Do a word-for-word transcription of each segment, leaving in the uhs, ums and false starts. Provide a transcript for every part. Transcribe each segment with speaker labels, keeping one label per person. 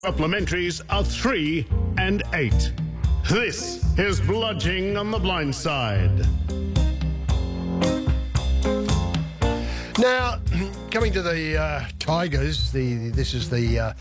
Speaker 1: Supplementaries are three and eight. This is Bludging on the Blind Side.
Speaker 2: Now, coming to the uh, Tigers, the this is the uh,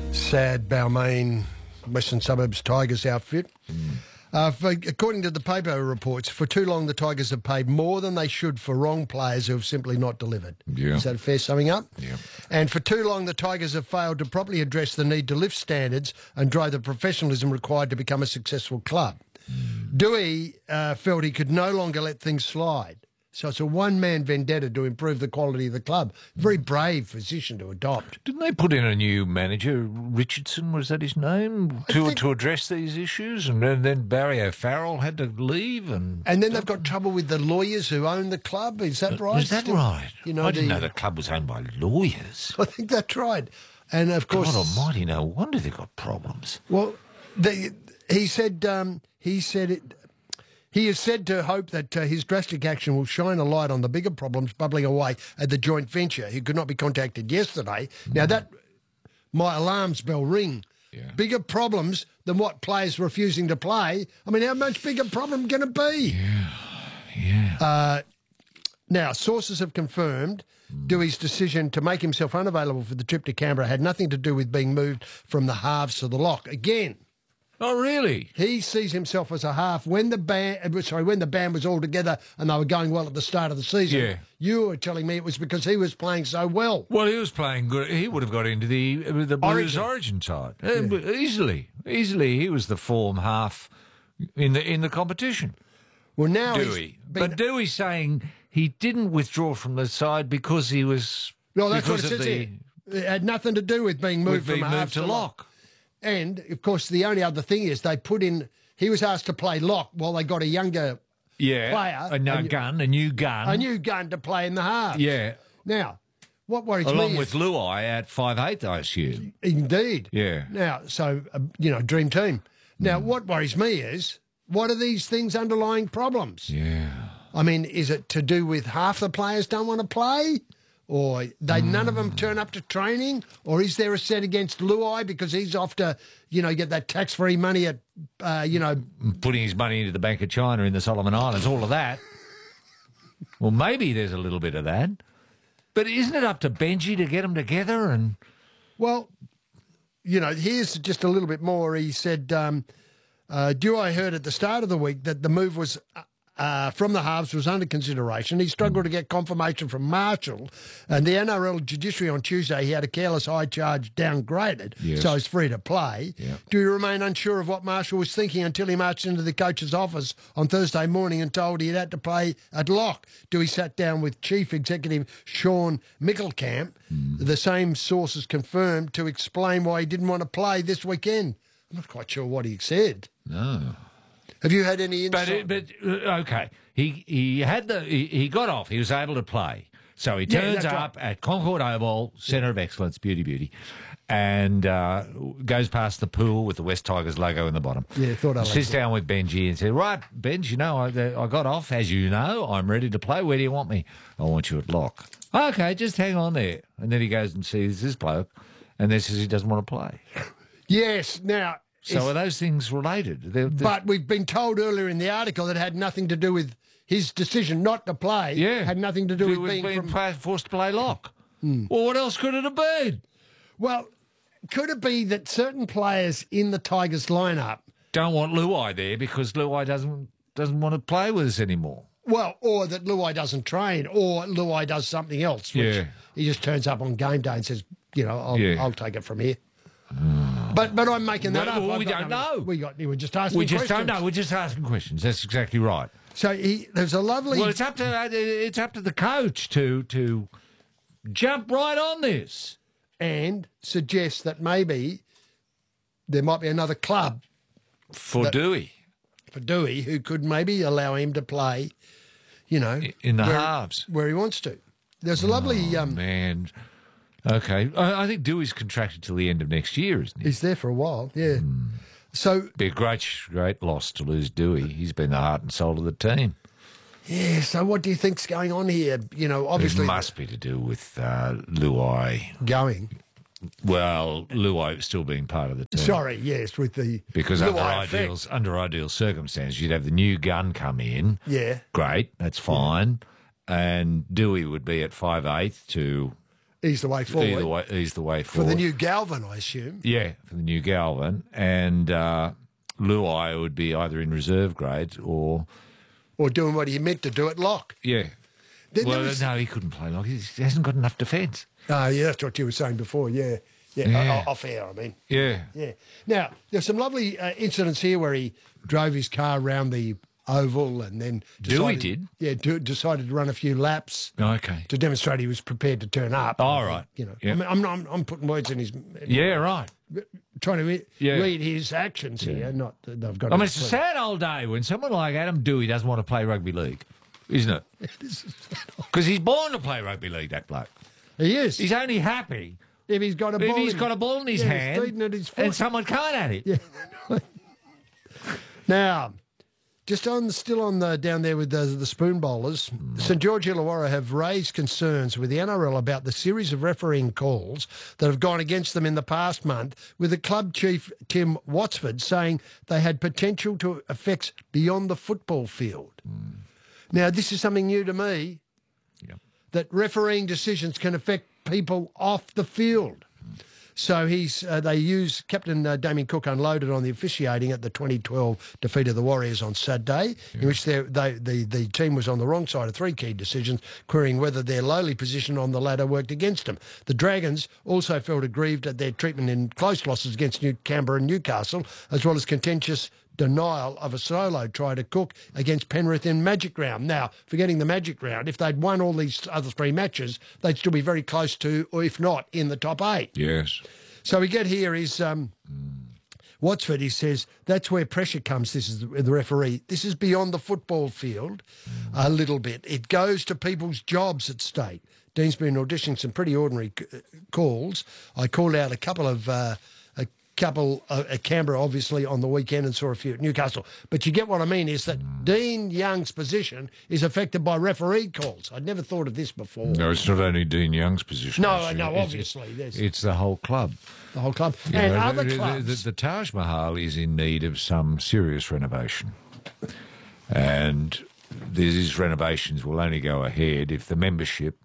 Speaker 2: sad Balmain Western Suburbs Tigers outfit. Mm. Uh, for, according to the paper reports, for too long the Tigers have paid more than they should for wrong players who have simply not delivered.
Speaker 3: Yeah.
Speaker 2: Is that a fair summing up?
Speaker 3: Yeah.
Speaker 2: And for too long the Tigers have failed to properly address the need to lift standards and drive the professionalism required to become a successful club. Mm. Dewey uh, felt he could no longer let things slide. So it's a one-man vendetta to improve the quality of the club. Very brave position to adopt.
Speaker 3: Didn't they put in a new manager, Richardson, was that his name, to
Speaker 2: think...
Speaker 3: to address these issues? And then, then Barry O'Farrell had to leave. And
Speaker 2: and then they've got trouble with the lawyers who own the club. Is that right?
Speaker 3: Is that
Speaker 2: Still,
Speaker 3: right?
Speaker 2: You know,
Speaker 3: I didn't
Speaker 2: the...
Speaker 3: know the club was owned by lawyers.
Speaker 2: I think that's right. And, of course...
Speaker 3: God almighty, no wonder they've got problems.
Speaker 2: Well, they, he said... Um, he said it... He is said to hope that uh, his drastic action will shine a light on the bigger problems bubbling away at the joint venture. He could not be contacted yesterday. Mm. Now, that, my alarms bell ring. Yeah. Bigger problems than what players refusing to play. I mean, how much bigger problem can it be?
Speaker 3: Yeah, yeah.
Speaker 2: Uh, now, sources have confirmed mm. Dewey's decision to make himself unavailable for the trip to Canberra had nothing to do with being moved from the halves to the lock. Again...
Speaker 3: Oh, really?
Speaker 2: He sees himself as a half. When the band, sorry, when the band was all together and they were going well at the start of the season,
Speaker 3: yeah.
Speaker 2: you were telling me it was because he was playing so well.
Speaker 3: Well, he was playing good. He would have got into the the Blues Origin, Origin side yeah. uh, easily. Easily, he was the form half in the in the competition.
Speaker 2: Well, now
Speaker 3: Dewey, been... but Dewey's saying he didn't withdraw from the side because he was.
Speaker 2: No, that's what it says
Speaker 3: the,
Speaker 2: here. It had nothing to do with being moved
Speaker 3: with
Speaker 2: from
Speaker 3: being
Speaker 2: half
Speaker 3: moved to
Speaker 2: to
Speaker 3: lock.
Speaker 2: lock. And, of course, the only other thing is they put in... He was asked to play lock while they got a younger
Speaker 3: yeah,
Speaker 2: player.
Speaker 3: A, no, a gun, a new gun.
Speaker 2: A new gun to play in the half.
Speaker 3: Yeah.
Speaker 2: Now, what worries
Speaker 3: Along
Speaker 2: me
Speaker 3: with
Speaker 2: is,
Speaker 3: Luai at five eight, I assume.
Speaker 2: Indeed.
Speaker 3: Yeah.
Speaker 2: Now, so, uh, you know, dream team. Now, mm. what worries me is, what are these things' underlying problems?
Speaker 3: Yeah.
Speaker 2: I mean, is it to do with half the players don't want to play? Or they mm. none of them turn up to training? Or is there a set against Luai because he's off to, you know, get that tax-free money at, uh, you know...
Speaker 3: Putting his money into the Bank of China in the Solomon Islands, all of that. Well, maybe there's a little bit of that. But isn't it up to Benji to get them together and...
Speaker 2: Well, you know, here's just a little bit more. He said, um, uh, Dewey heard at the start of the week that the move was... Uh, Uh, from the halves was under consideration. He struggled to get confirmation from Marshall, and the N R L judiciary on Tuesday, he had a careless high charge downgraded,
Speaker 3: yes.
Speaker 2: so he's free to play.
Speaker 3: Yep.
Speaker 2: Do you remain unsure of what Marshall was thinking until he marched into the coach's office on Thursday morning and told he had to play at lock? Dewey sat down with Chief Executive Sean Mickelkamp, mm. the same sources confirmed, to explain why he didn't want to play this weekend. I'm not quite sure what he said.
Speaker 3: No.
Speaker 2: Have you had any insight?
Speaker 3: But, but uh, okay, he he had the he, he got off. He was able to play, so he turns
Speaker 2: yeah,
Speaker 3: up
Speaker 2: right.
Speaker 3: at Concord Oval, Centre of Excellence, beauty, beauty, and uh, goes past the pool with the West Tigers logo in the bottom.
Speaker 2: Yeah, thought I liked
Speaker 3: sits
Speaker 2: it.
Speaker 3: down with Benji and says, "Right, Benji, you know, I, I got off. As you know, I'm ready to play. Where do you want me? I want you at lock. Okay, just hang on there." And then he goes and sees this bloke, and then says he doesn't want to play.
Speaker 2: Yes, now.
Speaker 3: So are those things related? They're, they're...
Speaker 2: But we've been told earlier in the article that it had nothing to do with his decision not to play.
Speaker 3: Yeah.
Speaker 2: Had nothing to do with,
Speaker 3: with
Speaker 2: being,
Speaker 3: being
Speaker 2: from...
Speaker 3: play, forced to play lock.
Speaker 2: Hmm.
Speaker 3: Well, what else could it have been?
Speaker 2: Well, could it be that certain players in the Tigers lineup
Speaker 3: don't want Luai there because Luai doesn't doesn't want to play with us anymore?
Speaker 2: Well, or that Luai doesn't train, or Luai does something else. Which
Speaker 3: yeah.
Speaker 2: He just turns up on game day and says, you know, I'll,
Speaker 3: yeah.
Speaker 2: I'll take it from here. But but I'm making that
Speaker 3: well,
Speaker 2: up.
Speaker 3: We don't know.
Speaker 2: We got. We were just asking.
Speaker 3: We just
Speaker 2: questions.
Speaker 3: don't know. We're just asking questions. That's exactly right.
Speaker 2: So he, there's a lovely.
Speaker 3: Well, it's up to it's up to the coach to to jump right on this
Speaker 2: and suggest that maybe there might be another club
Speaker 3: for
Speaker 2: that,
Speaker 3: Dewey.
Speaker 2: For Dewey, who could maybe allow him to play, you know,
Speaker 3: in the
Speaker 2: where,
Speaker 3: halves
Speaker 2: where he wants to. There's a lovely
Speaker 3: oh,
Speaker 2: um,
Speaker 3: man. Okay, I, I think Dewey's contracted till the end of next year, isn't he?
Speaker 2: He's there for a while, yeah.
Speaker 3: Mm.
Speaker 2: So
Speaker 3: be a great, great loss to lose Dewey. He's been the heart and soul of the team.
Speaker 2: Yeah. So what do you think's going on here? You know, obviously
Speaker 3: it must be to do with uh, Luai
Speaker 2: going.
Speaker 3: Well, Luai still being part of the team.
Speaker 2: Sorry, yes, with the
Speaker 3: Because
Speaker 2: Luai
Speaker 3: under
Speaker 2: effect.
Speaker 3: ideals, under ideal circumstances, you'd have the new gun come in.
Speaker 2: Yeah.
Speaker 3: Great, that's fine. And Dewey would be at five eighth to
Speaker 2: Ease the way forward.
Speaker 3: either way, ease the way
Speaker 2: For
Speaker 3: forward.
Speaker 2: the new Galvin, I assume.
Speaker 3: Yeah, for the new Galvin. And uh, Luai would be either in reserve grade or,
Speaker 2: Or doing what he meant to do at lock.
Speaker 3: yeah.
Speaker 2: Then there
Speaker 3: well,
Speaker 2: was-
Speaker 3: no, he couldn't play lock. He hasn't got enough defence.
Speaker 2: Oh, yeah, that's what you were saying before, yeah. Yeah,
Speaker 3: Yeah.
Speaker 2: o- off air, I mean.
Speaker 3: Yeah.
Speaker 2: Yeah. Now, there's some lovely uh, incidents here where he drove his car around the oval and then
Speaker 3: Dewey
Speaker 2: decided,
Speaker 3: did?
Speaker 2: Yeah, do, decided to run a few laps
Speaker 3: Okay.
Speaker 2: to demonstrate he was prepared to turn up.
Speaker 3: All right.
Speaker 2: You know,
Speaker 3: Yeah.
Speaker 2: I mean, I'm, not, I'm, I'm putting words in his...
Speaker 3: Yeah, right.
Speaker 2: Trying to re-
Speaker 3: Yeah.
Speaker 2: read his actions here, not that they've got...
Speaker 3: I
Speaker 2: it
Speaker 3: mean, it's a
Speaker 2: clear.
Speaker 3: sad old day when someone like Adam Dewey doesn't want to play rugby league, isn't it? Because he's born to play rugby league, that bloke.
Speaker 2: He is.
Speaker 3: He's only happy
Speaker 2: if he's got a ball
Speaker 3: if he's
Speaker 2: in-
Speaker 3: got a ball in his
Speaker 2: yeah,
Speaker 3: hand
Speaker 2: he's feeding at his foot.
Speaker 3: and someone can't at it.
Speaker 2: Yeah. Now, just on still on the down there with the, the spoon bowlers, St George Illawarra have raised concerns with the N R L about the series of refereeing calls that have gone against them in the past month, with the club chief Tim Watsford saying they had potential to effects beyond the football field. Now, this is something new to me,
Speaker 3: Yep.
Speaker 2: that refereeing decisions can affect people off the field. So he's uh, they use Captain uh, Damien Cook unloaded on the officiating at the twenty twelve defeat of the Warriors on Saturday, in which they, they, the, the team was on the wrong side of three key decisions, querying whether their lowly position on the ladder worked against them. The Dragons also felt aggrieved at their treatment in close losses against New Canberra and Newcastle, as well as contentious denial of a solo try to Cook against Penrith in Magic Round. Now, forgetting the Magic Round, if they'd won all these other three matches, they'd still be very close to, or if not, in the top eight.
Speaker 3: Yes.
Speaker 2: So we get here is um, Watsford, he says, that's where pressure comes, this is the, the referee. This is beyond the football field a little bit. It goes to people's jobs at stake. Dean's been auditioning some pretty ordinary c- calls. I called out a couple of... Uh, a couple uh, at Canberra, obviously, on the weekend and saw a few at Newcastle. But you get what I mean is that Dean Young's position is affected by referee calls. I'd never thought of this before.
Speaker 3: No, it's not only Dean Young's position.
Speaker 2: No,
Speaker 3: It's-
Speaker 2: no,
Speaker 3: it's-
Speaker 2: obviously, there's-
Speaker 3: It's the whole club.
Speaker 2: The whole club.
Speaker 3: You
Speaker 2: and
Speaker 3: know,
Speaker 2: other
Speaker 3: the, the-
Speaker 2: clubs.
Speaker 3: The, the Taj Mahal is in need of some serious renovation. And these renovations will only go ahead if the membership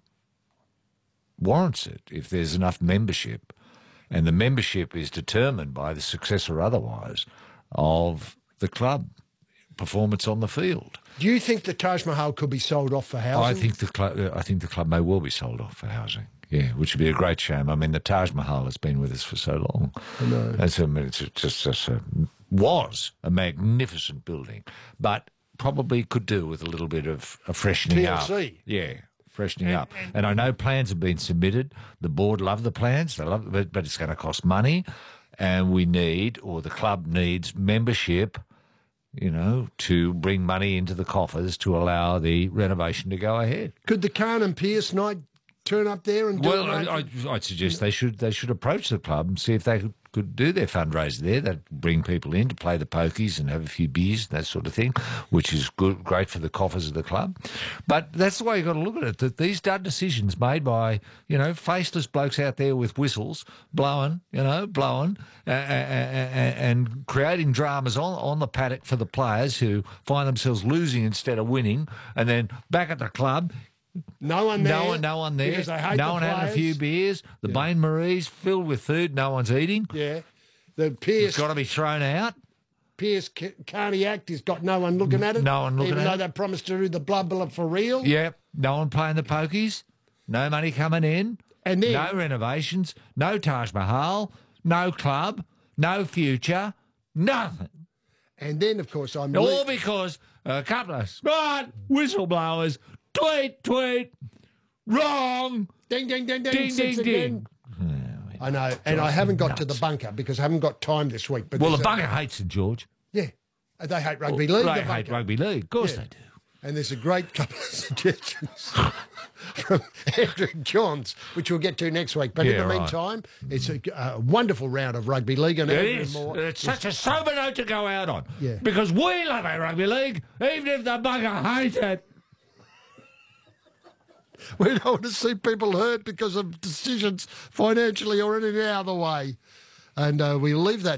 Speaker 3: warrants it, if there's enough membership. And the membership is determined by the success or otherwise of the club performance on the field.
Speaker 2: Do you think the Taj Mahal could be sold off for housing?
Speaker 3: I think the club. I think the club may well be sold off for housing. Yeah, which would be a great shame. I mean, the Taj Mahal has been with us for so long. I know. It's, a, it's just, just a, was a magnificent building, but probably could do with a little bit of a freshening
Speaker 2: T L C.
Speaker 3: up. Yeah, freshening up. And I know plans have been submitted. The board love the plans. They love, but, but it's going to cost money, and we need, or the club needs, membership. You know, to bring money into the coffers to allow the renovation to go ahead.
Speaker 2: Could the Khan and Pierce night turn up there and do
Speaker 3: Well,
Speaker 2: it?
Speaker 3: I, I, I'd suggest they should they should approach the club and see if they could, could do their fundraiser there. They'd bring people in to play the pokies and have a few beers and that sort of thing, which is good, great for the coffers of the club. But that's the way you've got to look at it, that these are decisions made by, you know, faceless blokes out there with whistles, blowing, you know, blowing, uh, and, and creating dramas on, on the paddock for the players who find themselves losing instead of winning, and then back at the club,
Speaker 2: no one there.
Speaker 3: no one, no one there.
Speaker 2: Because they hate
Speaker 3: no
Speaker 2: the
Speaker 3: one having a
Speaker 2: players.
Speaker 3: few beers. The Bain Marie's filled with food. No one's eating.
Speaker 2: Yeah. The
Speaker 3: It's
Speaker 2: Pierce,
Speaker 3: got to be thrown out.
Speaker 2: Pierce Ca- Carney Act has got no one looking at it.
Speaker 3: No one looking
Speaker 2: even
Speaker 3: at
Speaker 2: though
Speaker 3: it.
Speaker 2: they promised to do the blood bullet for real.
Speaker 3: Yep. No one playing the pokies. No money coming in.
Speaker 2: And then-
Speaker 3: no renovations. No Taj Mahal. No club. No future. Nothing.
Speaker 2: And then, of course, I'm...
Speaker 3: All
Speaker 2: le-
Speaker 3: because a couple of smart whistleblowers tweet, tweet, wrong.
Speaker 2: Ding, ding, ding, ding,
Speaker 3: Ding,
Speaker 2: six
Speaker 3: ding,
Speaker 2: again.
Speaker 3: ding.
Speaker 2: I know, and I haven't got to the
Speaker 3: nuts.
Speaker 2: bunker because I haven't got time this week. But
Speaker 3: Well, the
Speaker 2: there's a-
Speaker 3: bugger hates St George.
Speaker 2: Yeah, they hate rugby league.
Speaker 3: They
Speaker 2: the
Speaker 3: hate
Speaker 2: bunker.
Speaker 3: rugby league. Of course
Speaker 2: Yeah.
Speaker 3: they do.
Speaker 2: And there's a great couple of suggestions from Andrew Johns, which we'll get to next week. But in
Speaker 3: Yeah,
Speaker 2: the
Speaker 3: right.
Speaker 2: meantime, it's a, a wonderful round of rugby league. And
Speaker 3: It
Speaker 2: even
Speaker 3: is.
Speaker 2: more.
Speaker 3: It's such a sober note to go out on.
Speaker 2: Yeah.
Speaker 3: Because we love our rugby league, even if the bugger hates it.
Speaker 2: We don't want to see people hurt because of decisions financially or in any other way. And uh, we leave that